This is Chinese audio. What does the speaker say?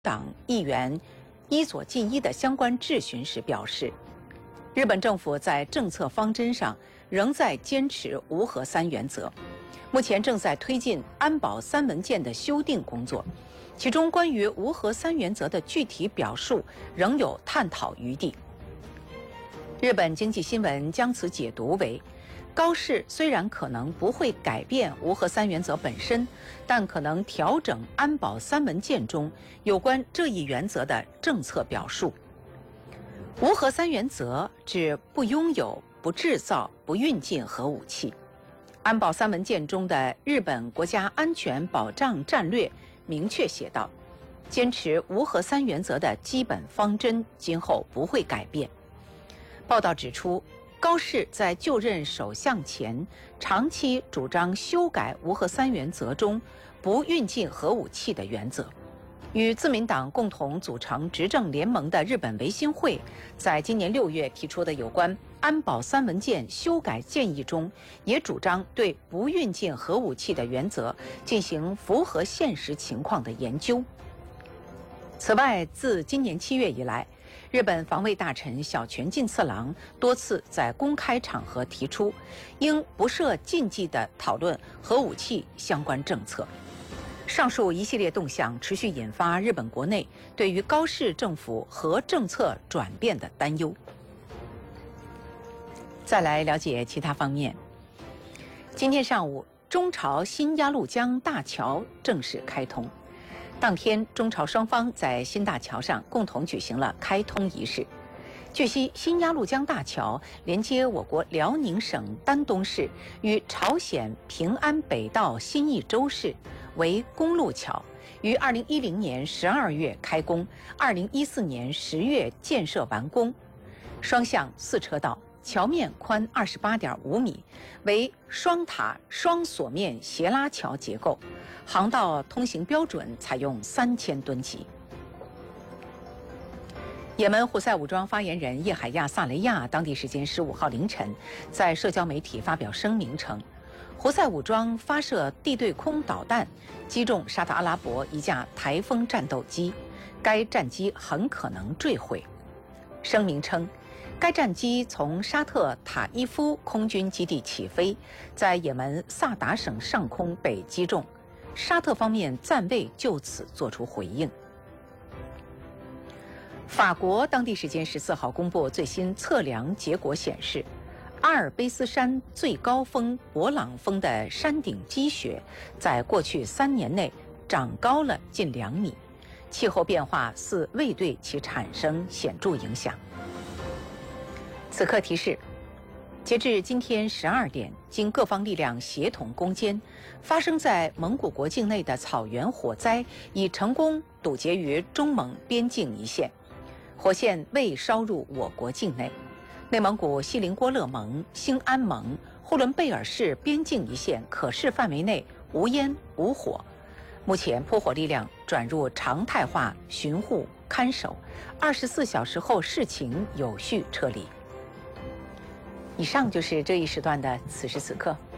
党议员伊佐进一的相关质询时表示，日本政府在政策方针上仍在坚持无核三原则，目前正在推进安保三文件的修订工作，其中关于无核三原则的具体表述仍有探讨余地。日本经济新闻将此解读为，高市虽然可能不会改变无核三原则本身，但可能调整安保三文件中有关这一原则的政策表述。无核三原则指不拥有、不制造、不运进核武器。安保三文件中的日本国家安全保障战略明确写道，坚持无核三原则的基本方针今后不会改变。报道指出，高市在就任首相前，长期主张修改无核三原则中不运进核武器的原则。与自民党共同组成执政联盟的日本维新会，在今年6月提出的有关安保三文件修改建议中，也主张对不运进核武器的原则进行符合现实情况的研究。此外，自今年7月以来，日本防卫大臣小泉进次郎多次在公开场合提出，应不设禁忌地讨论核武器相关政策。上述一系列动向持续引发日本国内对于高市政府核政策转变的担忧。再来了解其他方面。今天上午，中朝新鸭绿江大桥正式开通。当天，中朝双方在新大桥上共同举行了开通仪式。据悉，新鸭绿江大桥连接我国辽宁省丹东市与朝鲜平安北道新义州市，为公路桥，于2010年12月开工，2014年10月建设完工。双向4车道，桥面宽28.5米，为双塔双锁面斜拉桥结构，航道通行标准采用3000吨级。也门胡塞武装发言人叶海亚·萨雷亚当地时间15号凌晨在社交媒体发表声明称，胡塞武装发射地对空导弹击中沙特阿拉伯一架台风战斗机，该战机很可能坠毁。声明称，该战机从沙特塔伊夫空军基地起飞，在也门萨达省上空被击中，沙特方面暂未就此作出回应。法国当地时间14号公布最新测量结果显示，阿尔卑斯山最高峰勃朗峰的山顶积雪在过去3年内长高了近2米，气候变化似未对其产生显著影响。此刻提示，截至今天12点，经各方力量协同攻坚，发生在蒙古国境内的草原火灾已成功堵截于中蒙边境一线，火线未烧入我国境内。内蒙古锡林郭勒盟、兴安盟、呼伦贝尔市边境一线可视范围内无烟无火，目前扑火力量转入常态化巡护看守，24小时后事情有序撤离。以上就是这一时段的此时此刻。